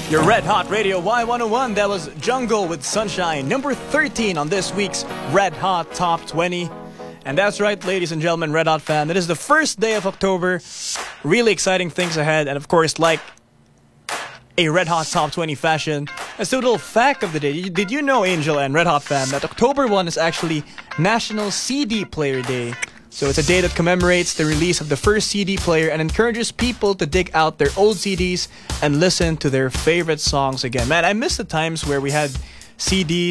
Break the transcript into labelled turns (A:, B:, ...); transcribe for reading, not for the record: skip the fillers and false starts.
A: Your Red Hot Radio Y101, that was Jungle with Sunshine, number 13 on this week's Red Hot Top 20. And that's right, ladies and gentlemen, Red Hot fan, it is the first day of October. Really exciting things ahead, and of course, like a Red Hot Top 20 fashion, a little fact of the day. Did you know, Angel and Red Hot fan, that October 1 is actually National CD Player Day? So it's a day that commemorates the release of the first CD player and encourages people to dig out their old CDs and listen to their favorite songs again. Man, I miss the times where we had CDs